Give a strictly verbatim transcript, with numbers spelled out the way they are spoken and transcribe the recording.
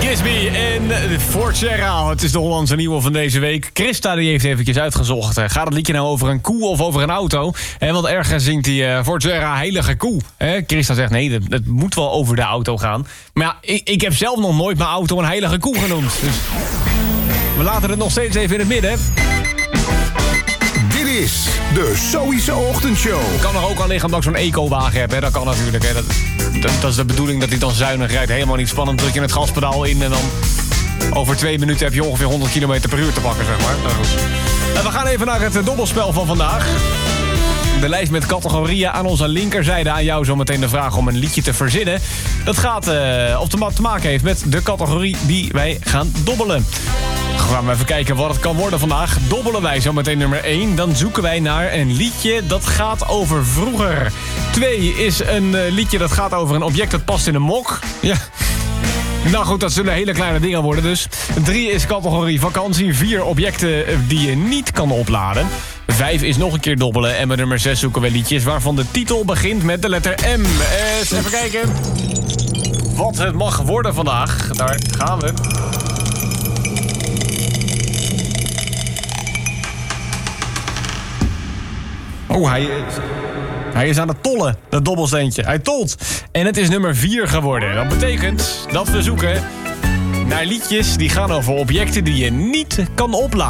Kisby en Fort Serra. Het is de Hollandse nieuwe van deze week. Christa die heeft eventjes uitgezocht. Gaat het liedje nou over een koe of over een auto? En want ergens zingt hij uh, Fort Serra heilige koe. He? Christa zegt nee, het, het moet wel over de auto gaan. Maar ja, ik, ik heb zelf nog nooit mijn auto een heilige koe genoemd. Dus we laten het nog steeds even in het midden. Dit is de Zoïse Ochtendshow. Kan er ook al liggen omdat ik zo'n eco-wagen heb. Hè? Dat kan natuurlijk. Hè? Dat, dat, dat is de bedoeling dat hij dan zuinig rijdt. Helemaal niet spannend. Druk je het gaspedaal in en dan over twee minuten heb je ongeveer honderd kilometer per uur te pakken, zeg maar. En we gaan even naar het dobbelspel van vandaag. De lijst met categorieën aan onze linkerzijde. Aan jou zometeen de vraag om een liedje te verzinnen. Dat gaat, uh, of te maken heeft met de categorie die wij gaan dobbelen. Gaan we even kijken wat het kan worden vandaag. Dobbelen wij zometeen nummer één. Dan zoeken wij naar een liedje dat gaat over vroeger. twee is een uh, liedje dat gaat over een object dat past in een mok. Ja. Nou goed, dat zullen hele kleine dingen worden dus. drie is categorie vakantie. vier objecten die je niet kan opladen. vijf is nog een keer dobbelen. En met nummer zes zoeken we liedjes waarvan de titel begint met de letter M. Eens even kijken wat het mag worden vandaag. Daar gaan we. Oh, hij is, hij is aan het tollen, dat dobbelsteentje. Hij tolt. En het is nummer vier geworden. Dat betekent dat we zoeken naar liedjes die gaan over objecten die je niet kan opladen.